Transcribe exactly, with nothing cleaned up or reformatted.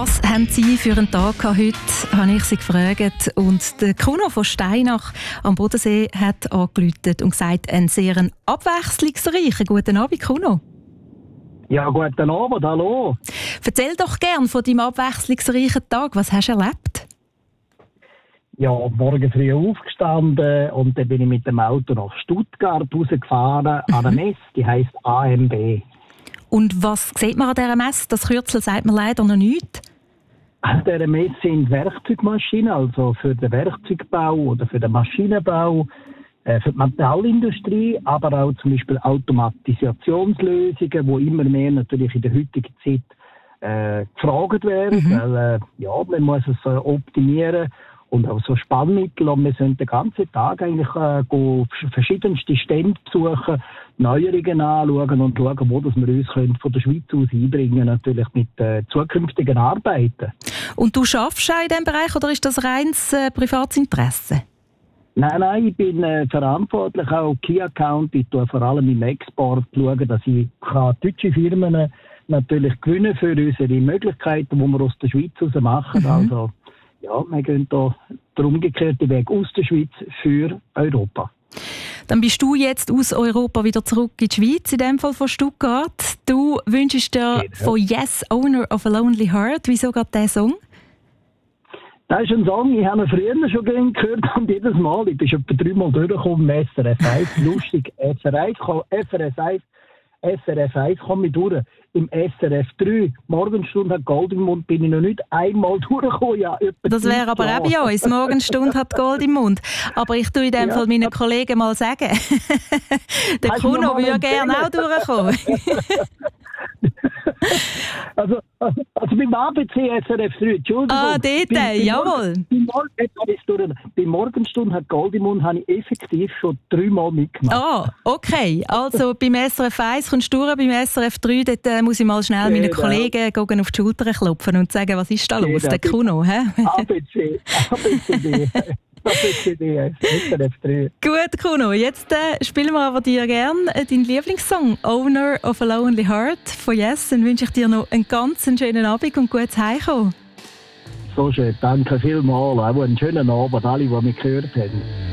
Was haben Sie für einen Tag gehabt heute, habe ich Sie gefragt. Und der Kuno von Steinach am Bodensee hat angerufen und gesagt, einen sehr abwechslungsreichen guten Abend, Kuno. Ja, guten Abend, hallo. Erzähl doch gern von deinem abwechslungsreichen Tag. Was hast du erlebt? Ja, morgen früh aufgestanden und dann bin ich mit dem Auto nach Stuttgart rausgefahren, an einer Messe, die heisst A M B. Und was sieht man an dieser Messe? Das Kürzel sagt mir leider noch nichts. An dieser Messe sind Werkzeugmaschinen, also für den Werkzeugbau oder für den Maschinenbau, äh, für die Metallindustrie, aber auch zum Beispiel Automatisationslösungen, die immer mehr natürlich in der heutigen Zeit äh, gefragt werden, mhm. weil äh, ja, man muss es äh, optimieren. Und auch so Spannmittel. Und wir sind den ganzen Tag eigentlich äh, go verschiedenste Stände besuchen, Neuerungen anschauen und schauen, wo das wir uns können von der Schweiz aus einbringen, natürlich mit äh, zukünftigen Arbeiten. Und du schaffst auch in diesem Bereich oder ist das reines äh, privates Interesse? Nein, nein, ich bin äh, verantwortlich auch Key Account. Ich schaue vor allem im Export schauen, dass ich kann deutsche Firmen natürlich gewinnen für unsere Möglichkeiten, die wir aus der Schweiz aus machen. Mhm. Also, ja, wir gehen hier den umgekehrten Weg aus der Schweiz für Europa. Dann bist du jetzt aus Europa wieder zurück in die Schweiz, in dem Fall von Stuttgart. Du wünschst dir genau. von Yes, Owner of a Lonely Heart. Wieso gerade dieser Song? Das ist ein Song, ich habe ihn früher schon gehört und jedes Mal, ich bin schon etwa dreimal durchgekommen im S R F eins, lustig, S R F eins, F R S eins, S R F eins komme ich durch. Im S R F drei, Morgenstunde hat Gold im Mund, bin ich noch nicht einmal durchgekommen. Ja, das wäre aber auch bei uns. Morgenstunde hat Gold im Mund. Aber ich tue in dem ja. Fall meinen Kollegen mal sagen. Der Kuno würde gerne auch durchkommen. also, also, also beim A B C S R F drei, Entschuldigung. Ah, dort, bei, jawohl. Bei Morgenstunde hat Gold im Mund habe ich effektiv schon dreimal mitgemacht. Ah, okay. Also beim S R F eins kommst du durch, beim S R F drei, dort äh, muss ich mal schnell meinen genau. Kollegen gehen auf die Schulter klopfen und sagen, was ist da genau. los, der Kuno? Hä? A B C, A B C D. Gut, Kuno, jetzt äh, spielen wir aber dir gerne äh, deinen Lieblingssong «Owner of a Lonely Heart» von Yes. Dann wünsche ich dir noch einen ganz schönen Abend und gutes Heimkommen. So schön, danke vielmals. Auch einen schönen Abend, alle, die mich gehört haben.